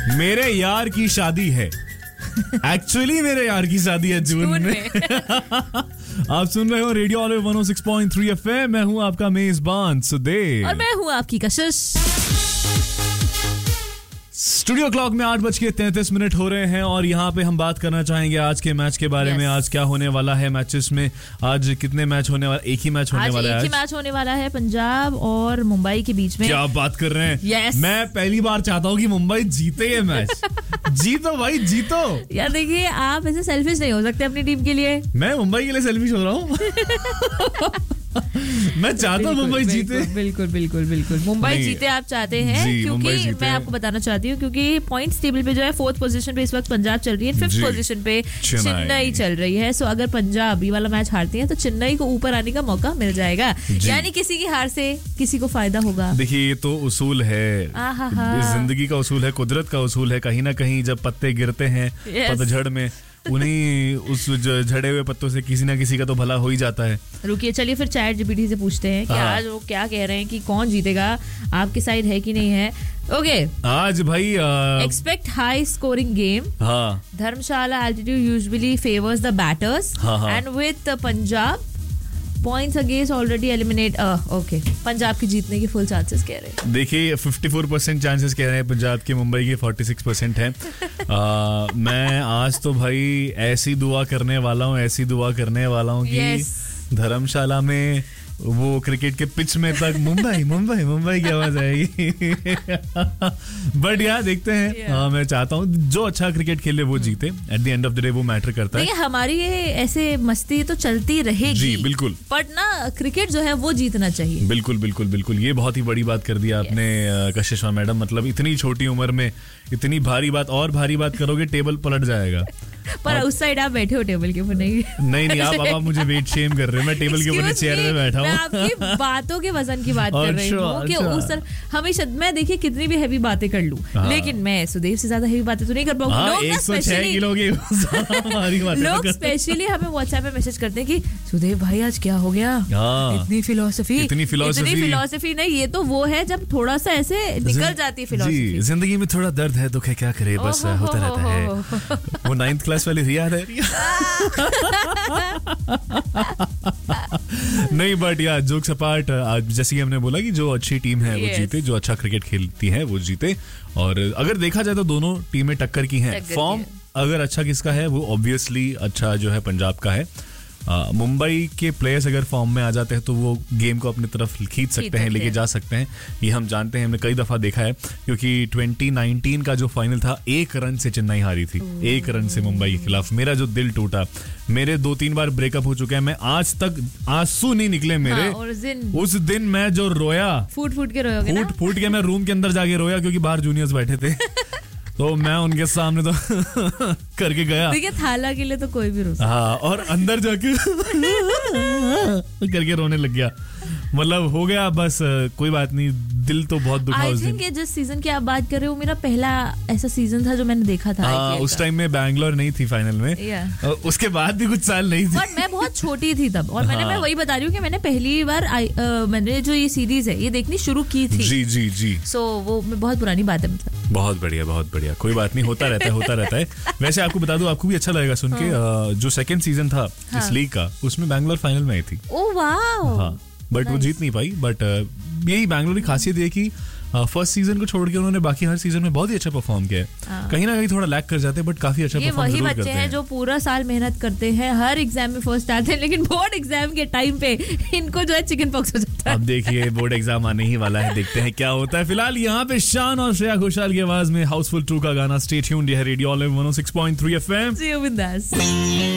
मेरे यार की शादी है। एक्चुअली मेरे यार की शादी है जून में। आप सुन रहे हो रेडियो ऑलिव 106.3 FM। मैं हूं आपका मेजबान सुदेव और मैं हूं आपकी कशिश। स्टूडियो क्लॉक में 8:33 हो रहे हैं और यहाँ पे हम बात करना चाहेंगे आज के मैच के बारे में। आज क्या होने वाला है मैचेस में? आज कितने मैच होने वाले? एक ही मैच होने वाला है। एक ही मैच होने वाला है पंजाब और मुंबई के बीच में। क्या आप बात कर रहे हैं? Yes. मैं पहली बार चाहता हूँ कि मुंबई जीते ये मैच। जीतो भाई जीतो। यार देखिए, आप ऐसे सेल्फिश नहीं हो सकते अपनी टीम के लिए। मैं मुंबई के लिए सेल्फिश हो रहा हूँ। मैं चाहता हूँ मुंबई जीते। बिल्कुल बिल्कुल बिल्कुल मुंबई जीते आप चाहते हैं, क्योंकि मैं आपको बताना चाहती हूँ क्योंकि पॉइंट्स टेबल पे जो है 4th पोजीशन पे इस वक्त पंजाब चल रही है, 5th पोजीशन पे चेन्नई चल रही है। सो अगर पंजाब ये वाला मैच हारती है तो चेन्नई को ऊपर आने का मौका मिल जाएगा, यानी किसी की हार से किसी को फायदा होगा। देखिए ये तो उसूल है, जिंदगी का उसूल है, कुदरत का उसूल है। कहीं ना कहीं जब पत्ते गिरते हैं पतझड़ में, उन्हीं उस झड़े हुए पत्तों से किसी ना किसी का तो भला हो ही जाता है। रुकिए, चलिए फिर चैट जीपीटी से पूछते हैं कि आज वो क्या कह रहे हैं कि कौन जीतेगा, आपकी साइड है कि नहीं है। ओके आज भाई expect high scoring game. Dharamshala altitude usually favours the batters and with Punjab points against already eliminate. Okay, Punjab की जीतने के फुल चांसेस कह रहे हैं। देखिए 54% चांसेस कह रहे हैं पंजाब के, मुंबई के 46% हैं। मैं आज तो भाई ऐसी दुआ करने वाला हूँ कि धर्मशाला में वो क्रिकेट के पिच में तक मुंबई की आवाज आएगी। बट यार देखते हैं। मैं चाहता हूँ जो अच्छा क्रिकेट खेले वो जीते। At the end of the day वो मैटर करता है। हमारी ये ऐसे मस्ती तो चलती रहेगी जी, बिल्कुल, बट ना क्रिकेट जो है वो जीतना चाहिए। बिल्कुल बिल्कुल बिल्कुल, ये बहुत ही बड़ी बात कर दी आपने कशिशा मैडम। मतलब इतनी छोटी उम्र में इतनी भारी बात, और भारी बात करोगे टेबल पलट जाएगा। पर उस साइड आप बैठे हो टेबल के ऊपर। नहीं आप मुझे वेट शेम कर रहे हो। मैं टेबल के ऊपर चेयर में बैठा हूँ। मैं आपकी बातों के वजन की बात कर रही हूँ कि उस तरह हमेशा मैं देखिए कितनी भी हैवी बातें कर लूं, लेकिन मैं सुदेव से ज्यादा हैवी बातें तो नहीं कर पाऊंगी। 106 किलो की लोग स्पेशली हमें व्हाट्सएप पे मैसेज करते हैं कि सुदेव भाई आज क्या हो गया, इतनी फिलोसफी नहीं। ये तो वो है जब थोड़ा सा ऐसे निकल जाती है फिलोसफी। जिंदगी में थोड़ा दर्द है, दुख है, क्या करे, बस होता रहता है। वो 9th क्लास वाली रिया है। नहीं बट यार जोक्स अपार्ट, आज जैसे कि हमने बोला कि जो अच्छी टीम है वो जीते, जो अच्छा क्रिकेट खेलती है वो जीते। और अगर देखा जाए तो दोनों टीमें टक्कर की हैं। फॉर्म अगर अच्छा किसका है वो ऑब्वियसली अच्छा जो है पंजाब का है। मुंबई के प्लेयर्स अगर फॉर्म में आ जाते हैं तो वो गेम को अपनी तरफ खींच सकते हैं, लेके जा सकते हैं। ये हम जानते हैं, हमने कई दफा देखा है, क्योंकि 2019 का जो फाइनल था 1 रन से चेन्नई हारी थी, 1 रन से मुंबई के खिलाफ। मेरा जो दिल टूटा, मेरे 2-3 बार ब्रेकअप हो चुके हैं, मैं आज तक आंसू नहीं निकले मेरे। उस दिन मैं जो रोया, फूट के मैं रूम के अंदर जाके रोया, क्योंकि बाहर जूनियर्स बैठे थे। तो मैं उनके सामने तो करके गया। देखिए थाला के लिए तो कोई भी रो सकता। हाँ, और अंदर जाके करके रोने लग गया। मतलब हो गया बस, कोई बात नहीं, दिल तो बहुत दुखा उस दिन। जिस सीजन की आप बात कर रहे हो, मेरा पहला ऐसा सीजन था जो मैंने देखा था। उस टाइम में बैंगलोर नहीं थी फाइनल में। उसके बाद भी कुछ साल नहीं थी। और मैं बहुत छोटी थी तब, और मैं वही बता रही हूँ कि मैंने पहली बार मैंने जो ये सीरीज है ये देखनी शुरू की थी। जी। सो वो बहुत पुरानी बात है। मतलब बहुत बढ़िया, कोई बात नहीं, होता रहता है। वैसे आपको बता दूं, आपको भी अच्छा लगेगा सुन के, जो सेकंड सीजन था इस लीग का, उसमें बैंगलोर फाइनल में आई थी। Oh wow. बट वो जीत नहीं पाई। बट यही बैंगलोर की खासियत है कि फर्स्ट सीजन को छोड़ के उन्होंने बाकी हर सीजन में बहुत ही अच्छा परफॉर्म किया है। कहीं ना कहीं थोड़ा लैग कर जाते हैं, बट काफी अच्छा परफॉर्म जरूर करते हैं। ये वही बच्चे हैं जो पूरा साल मेहनत करते हैं, हर एग्जाम में फर्स्ट आते हैं, लेकिन बोर्ड एग्जाम के टाइम पे इनको जो है चिकन पॉक्स हो जाता है। अब देखिए बोर्ड एग्जाम आने ही वाला है, देखते हैं क्या होता है। फिलहाल यहाँ पे शान और श्रेया घोषाल की आवाज में हाउसफुल 2 का गाना। स्टे ट्यून्ड, ये है रेडियो ऑलिव 106.3 FM।